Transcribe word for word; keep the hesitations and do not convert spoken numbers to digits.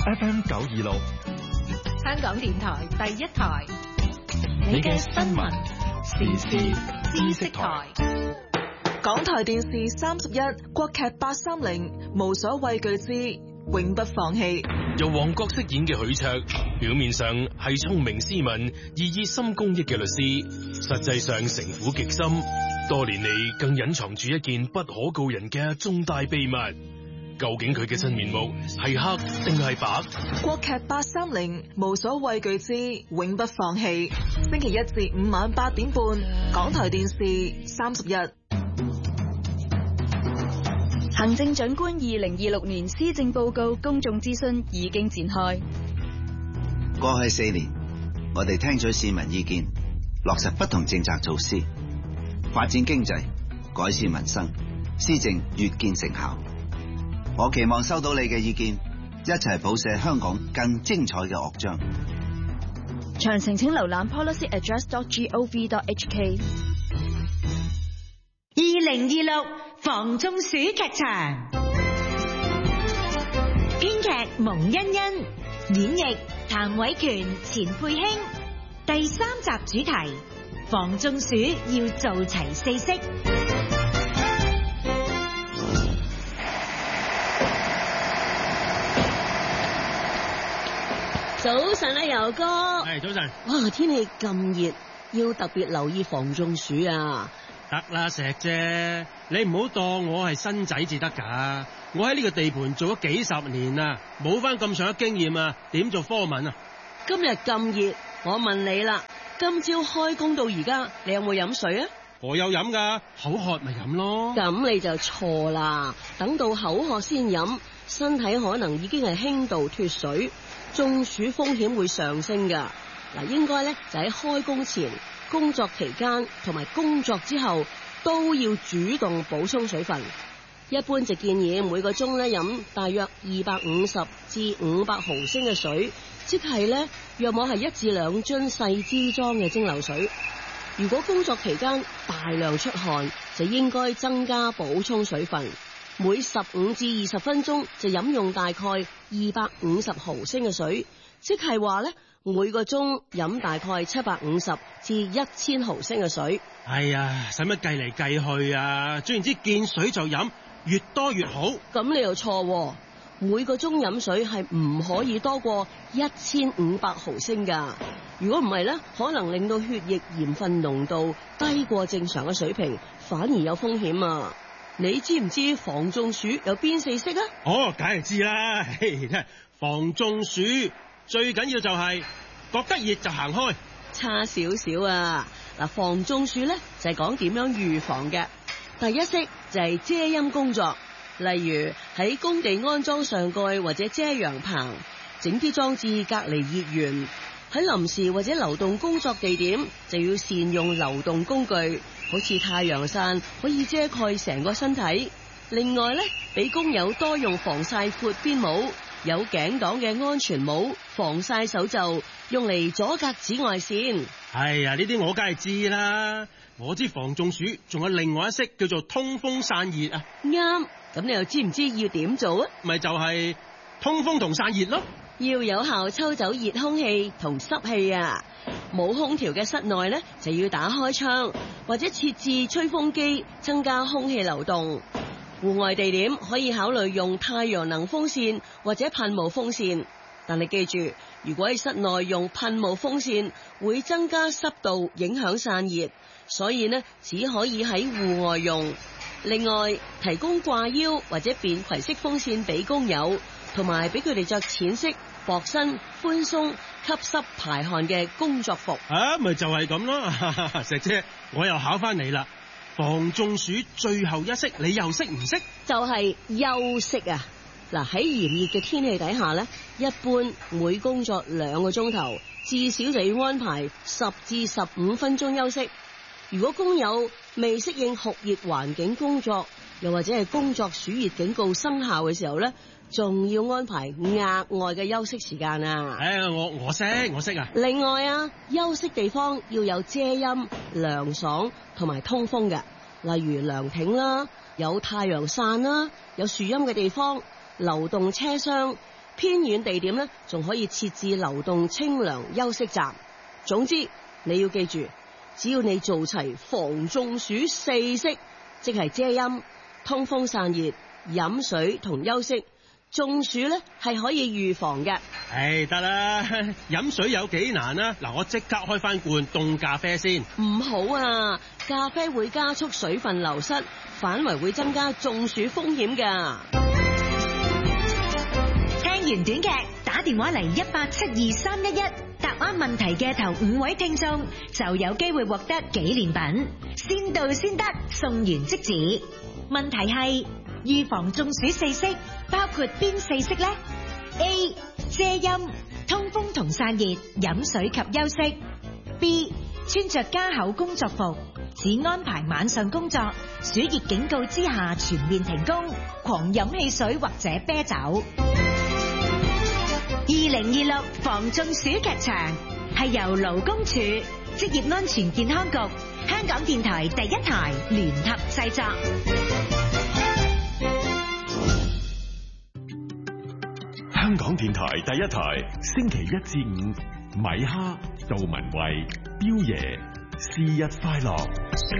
F M 九二六， 香港電台第一台， 你嘅新聞時事知識台。 港台電視三十一，國劇八三零，無所畏懼之永不放棄。 由黃覺飾演嘅許卓，表面上係聰明斯文而熱心公益嘅律師，實際上城府極深，多年嚟更隱藏住一件不可告人嘅重大秘密。究竟佢嘅真面目係黑定係白？ 國劇八三零，無所畏懼之永不放棄。星期一至五晚八點半，港台電視三十一。 行政長官二零二六年施政報告公眾諮詢已經展開。 過去四年，我哋聽取市民意見，落實不同政策措施，發展經濟，改善民生，施政越見成效。我期望收到你嘅意見，一齊譜寫香港更精彩嘅樂章。 詳情請瀏覽 policy address dot gov dot h k。 二零二六防中暑劇場，編劇蒙欣欣，演繹譚偉權、錢佩卿。第三集主題：防中暑要做齊四式。 早晨啊，游哥。 係早晨。 哇，天氣咁熱，要特別留意防中暑啊！ 得啦，石姐，你唔好當我係新仔至得噶。我喺呢個地盤做咗幾十年啦，冇翻咁上下經驗啊，點做科文啊？ 今日咁熱，我問你啦，今朝開工到而家，你有冇飲水啊？ 我有飲噶，口渴咪飲咯。 咁你就錯啦，等到口渴先飲，身體可能已經係輕度脫水，中暑風險會上升噶。嗱，應該咧就喺開工前、工作期間同埋工作之後都要主動補充水分。一般就建議每個鐘咧飲大約二百五十至五百毫升嘅水，即係咧約莫係一至兩樽細支裝嘅蒸餾水。如果工作期間大量出汗，就應該增加補充水分，每十五至二十分鐘就飲用大概二百五十毫升嘅水，即係話咧每個鐘飲大概七百五十至一千毫升嘅水。 哎呀，使乜計嚟計去啊？總言之，見水就飲，越多越好。 咁你又錯，每個鐘飲水係唔可以多過一千五百毫升噶。如果唔係咧，可能令到血液鹽分濃度低過正常嘅水平，反而有風險啊！你知唔知防中暑有邊四式啊？ 哦，梗係知啦。防中暑最緊要就係覺得熱就行開。 差少少啊！嗱，防中暑咧就係講點樣預防嘅。第一式就係遮陰工作，例如喺工地安裝上蓋或者遮陽棚，整啲裝置隔離熱源。喺臨時或者流動工作地點就要善用流動工具，好似太陽傘可以遮蓋成個身體。另外咧，俾工友多用防曬闊邊帽，有頸擋嘅安全帽、防曬手袖，用嚟阻隔紫外線。 哎呀，呢啲我梗係知啦，我知防中暑仲有另外一式叫做通風散熱啊。 啱，咁你又知唔知要點做啊？ 咪就係通風同散熱咯。 要有效抽走熱空氣同濕氣啊！冇空調嘅室內咧，就要打開窗或者設置吹風機，增加空氣流動。戶外地點可以考慮用太陽能風扇或者噴霧風扇，但係記住，如果喺室內用噴霧風扇，會增加濕度，影響散熱，所以呢，只可以喺戶外用。另外，提供掛腰或者便攜式風扇俾工友，同埋俾佢哋着淺色、薄身、寬鬆、吸濕排汗嘅工作服。 啊，咪就係咁咯。石姐，我又考翻你啦。防中暑最後一式，你又識唔識？ 就係休息啊！嗱，喺炎熱嘅天氣底下咧，一般每工作兩個鐘頭，至少就要安排十至十五分鐘休息。如果工友未適應酷熱環境工作，又或者係工作暑熱警告生效嘅時候咧，仲要安排額外嘅休息時間啊！ 誒，我我識我識啊！ 另外啊，休息地方要有遮陰、涼爽同埋通風嘅，例如涼亭啦，有太陽傘啦，有樹蔭嘅地方，流動車廂、 偏遠地點咧，仲可以設置流動清涼休息站。總之，你要記住，只要你做齊防中暑四式，即係遮陰、通風散熱、飲水同休息，中暑咧係可以預防嘅。 唉，得啦，飲水有幾難啊？嗱，我即刻開翻罐凍咖啡先。 唔好啊，咖啡會加速水分流失，反為會增加中暑風險㗎。 聽完短劇，打電話嚟一八七二三一一，答啱問題嘅頭五位聽眾就有機會獲得紀念品，先到先得，送完即止。問題係預防中暑四式包括邊四式呢？ A. 遮陰、通風同散熱、飲水及休息。 B. 穿着加厚工作服，只安排晚上工作，暑熱警告之下全面停工，狂飲汽水或者啤酒。二零二六防中暑劇場係由勞工處、職業安全健康局、香港電台第一台聯合製作。 香港電台第一台，星期一至五，米哈、杜文慧、彪爺，是日快樂。